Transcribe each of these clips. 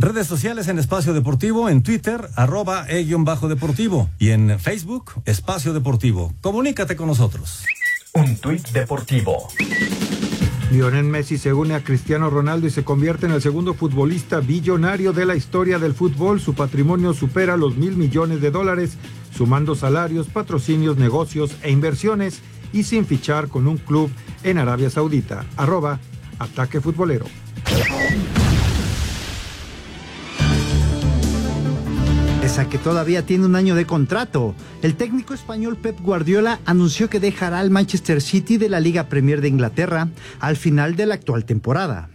Redes sociales en Espacio Deportivo, en Twitter, @e_deportivo y en Facebook, Espacio Deportivo. Comunícate con nosotros. Un tuit deportivo. Lionel Messi se une a Cristiano Ronaldo y se convierte en el segundo futbolista billonario de la historia del fútbol. Su patrimonio supera los $1,000 millones, sumando salarios, patrocinios, negocios e inversiones y sin fichar con un club en Arabia Saudita. @Ataque Futbolero. Pese a que todavía tiene un año de contrato, el técnico español Pep Guardiola anunció que dejará al Manchester City de la Liga Premier de Inglaterra al final de la actual temporada.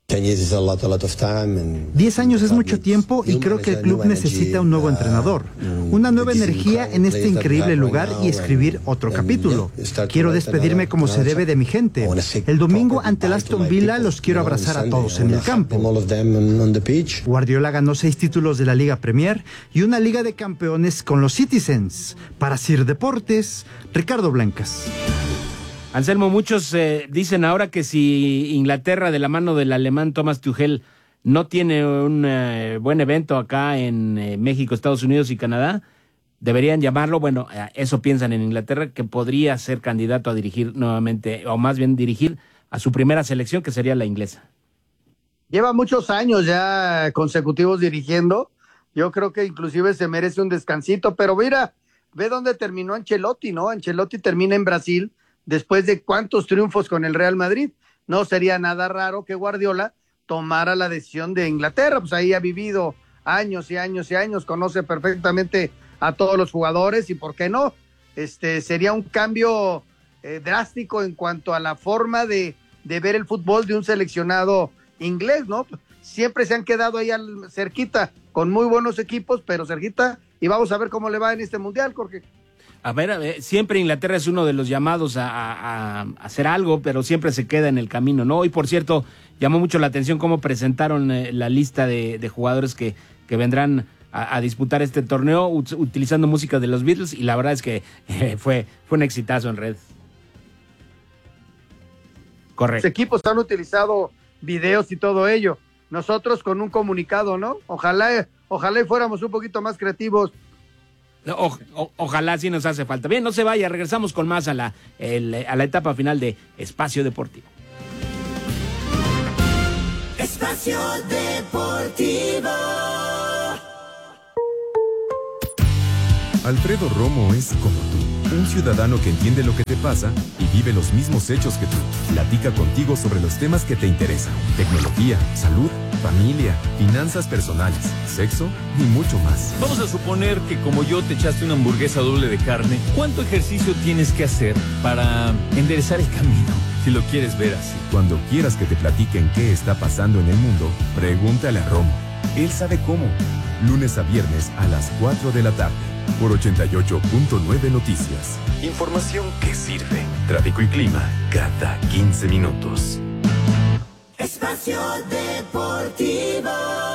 10 años es mucho tiempo y creo que el club necesita un nuevo entrenador, una nueva energía en este increíble lugar y escribir otro capítulo. Quiero despedirme como se debe de mi gente. El domingo ante el Aston Villa los quiero abrazar a todos en el campo. Guardiola ganó 6 títulos de la Liga Premier y una Liga de Campeones con los Citizens. Para Sir Deportes, Ricardo Blancas. Anselmo, muchos dicen ahora que si Inglaterra, de la mano del alemán Thomas Tuchel, no tiene un buen evento acá en México, Estados Unidos y Canadá, deberían llamarlo, bueno, eso piensan en Inglaterra, que podría ser candidato a dirigir nuevamente, o más bien dirigir a su primera selección, que sería la inglesa. Lleva muchos años ya consecutivos dirigiendo. Yo creo que inclusive se merece un descansito, pero mira, ve dónde terminó Ancelotti, ¿no? Ancelotti termina en Brasil, después de cuántos triunfos con el Real Madrid. No sería nada raro que Guardiola tomara la decisión de Inglaterra, pues ahí ha vivido años y años y años, conoce perfectamente a todos los jugadores y por qué no, sería un cambio drástico en cuanto a la forma de ver el fútbol de un seleccionado inglés, ¿no? Siempre se han quedado ahí cerquita, con muy buenos equipos, pero cerquita, y vamos a ver cómo le va en este mundial, Jorge. A ver, siempre Inglaterra es uno de los llamados a hacer algo, pero siempre se queda en el camino, ¿no? Y por cierto, llamó mucho la atención cómo presentaron la lista de jugadores que vendrán a disputar este torneo utilizando música de los Beatles, y la verdad es que fue un exitazo en red. Correcto. Los equipos han utilizado videos y todo ello. Nosotros con un comunicado, ¿no? Ojalá y fuéramos un poquito más creativos. Ojalá sí nos hace falta. Bien, no se vaya, regresamos con más a la etapa final de Espacio Deportivo. Espacio Deportivo. Alfredo Romo es como tú, un ciudadano que entiende lo que te pasa y vive los mismos hechos que tú. Platica contigo sobre los temas que te interesan: tecnología, salud, familia, finanzas personales, sexo y mucho más. Vamos a suponer que como yo te echaste una hamburguesa doble de carne. ¿Cuánto ejercicio tienes que hacer para enderezar el camino? Si lo quieres ver así. Cuando quieras que te platiquen qué está pasando en el mundo, pregúntale a Romo. Él sabe cómo. Lunes a viernes a las 4 de la tarde. Por 88.9 Noticias. Información que sirve. Tráfico y clima cada 15 minutos. Espacio Deportivo.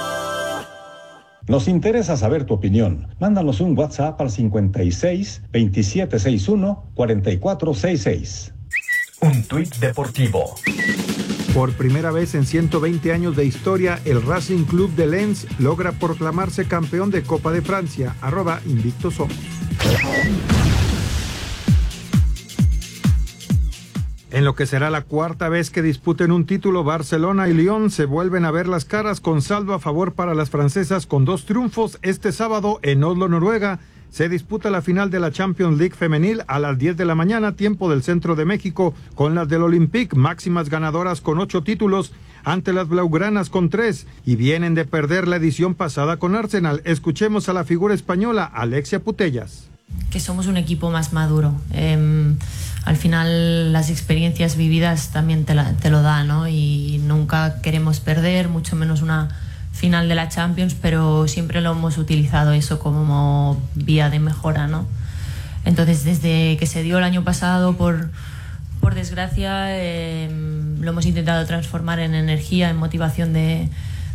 Nos interesa saber tu opinión. Mándanos un WhatsApp al 56 2761 4466. Un tuit deportivo. Por primera vez en 120 años de historia, el Racing Club de Lens logra proclamarse campeón de Copa de Francia. @Invictos Somos. En lo que será la cuarta vez que disputen un título, Barcelona y Lyon se vuelven a ver las caras con saldo a favor para las francesas con 2 triunfos. Este sábado en Oslo, Noruega, se disputa la final de la Champions League femenil a las 10 de la mañana, tiempo del centro de México, con las del Olympique, máximas ganadoras con 8 títulos, ante las blaugranas con 3, y vienen de perder la edición pasada con Arsenal. Escuchemos a la figura española, Alexia Putellas. Que somos un equipo más maduro. Al final las experiencias vividas también te lo dan, ¿no? Y nunca queremos perder, mucho menos una final de la Champions, pero siempre lo hemos utilizado eso como vía de mejora, ¿no? Entonces, desde que se dio el año pasado, por desgracia, lo hemos intentado transformar en energía, en motivación de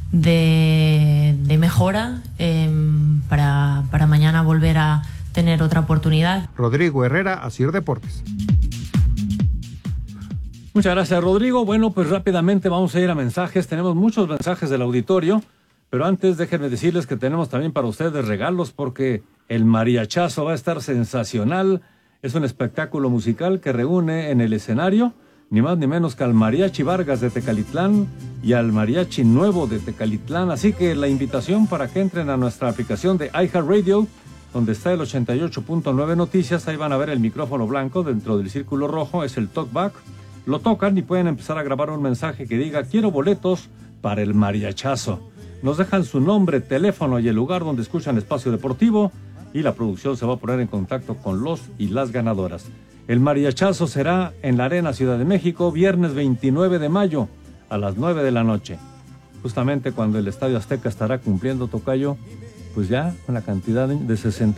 mejora, para mañana volver a tener otra oportunidad. Rodrigo Herrera, Asir Deportes. Muchas gracias, Rodrigo. Bueno, pues rápidamente vamos a ir a mensajes. Tenemos muchos mensajes del auditorio, Pero antes déjenme decirles que tenemos también para ustedes regalos porque el mariachazo va a estar sensacional. Es un espectáculo musical que reúne en el escenario ni más ni menos que al Mariachi Vargas de Tecalitlán y al Mariachi Nuevo de Tecalitlán. Así que la invitación para que entren a nuestra aplicación de iHeartRadio, donde está el 88.9 Noticias, ahí van a ver el micrófono blanco dentro del círculo rojo, es el talkback. Lo tocan y pueden empezar a grabar un mensaje que diga: quiero boletos para el mariachazo. Nos dejan su nombre, teléfono y el lugar donde escuchan Espacio Deportivo y la producción se va a poner en contacto con los y las ganadoras. El mariachazo será en la Arena Ciudad de México, viernes 29 de mayo a las 9 de la noche. Justamente cuando el Estadio Azteca estará cumpliendo, tocayo, pues ya con la cantidad de 60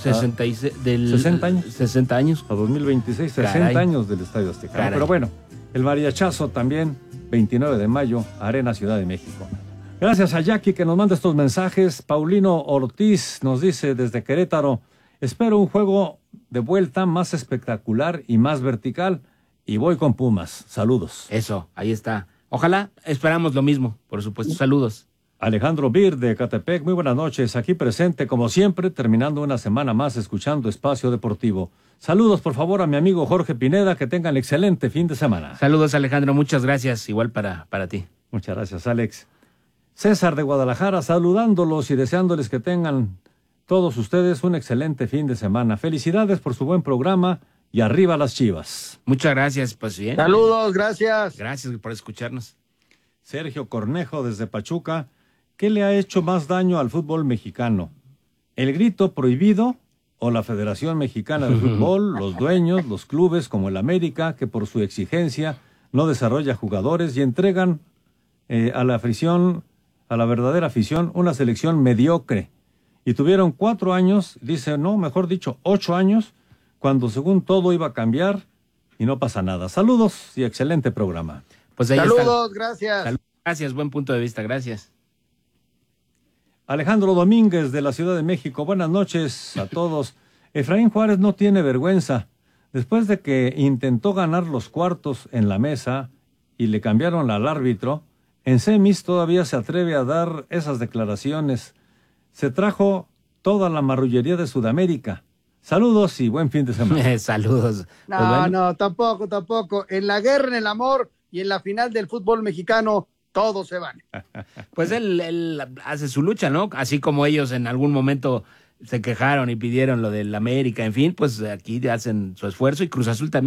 años. 60 años. A 2026, 60 Caray. años del Estadio Azteca. Caray. Pero bueno, el mariachazo también, 29 de mayo, Arena Ciudad de México. Gracias a Jackie que nos manda estos mensajes. Paulino Ortiz nos dice desde Querétaro: espero un juego de vuelta más espectacular y más vertical y voy con Pumas. Saludos. Eso, ahí está. Ojalá, esperamos lo mismo, por supuesto. Saludos. Alejandro Bir de Catepec, muy buenas noches. Aquí presente, como siempre, terminando una semana más escuchando Espacio Deportivo. Saludos, por favor, a mi amigo Jorge Pineda, que tengan excelente fin de semana. Saludos, Alejandro, muchas gracias. Igual para ti. Muchas gracias, Alex. César de Guadalajara, saludándolos y deseándoles que tengan todos ustedes un excelente fin de semana. Felicidades por su buen programa y arriba las Chivas. Muchas gracias, pues bien. Saludos, gracias. Gracias por escucharnos. Sergio Cornejo desde Pachuca, ¿qué le ha hecho más daño al fútbol mexicano? ¿El grito prohibido o la Federación Mexicana de Fútbol, los dueños, los clubes como el América, que por su exigencia no desarrolla jugadores y entregan a la afición, a la verdadera afición, una selección mediocre? Y tuvieron 4 años, dice, no, mejor dicho, 8 años, cuando según todo iba a cambiar y no pasa nada. Saludos y excelente programa. Pues ahí Saludos, está. gracias. Gracias, buen punto de vista, gracias. Alejandro Domínguez de la Ciudad de México, buenas noches a todos. Efraín Juárez no tiene vergüenza. Después de que intentó ganar los cuartos en la mesa y le cambiaron al árbitro, en semis todavía se atreve a dar esas declaraciones. Se trajo toda la marrullería de Sudamérica. Saludos y buen fin de semana. Saludos. No, Pues bueno. no, tampoco. En la guerra, en el amor y en la final del fútbol mexicano, todos se van. Pues él hace su lucha, ¿no? Así como ellos en algún momento se quejaron y pidieron lo del América, en fin, pues aquí hacen su esfuerzo y Cruz Azul también.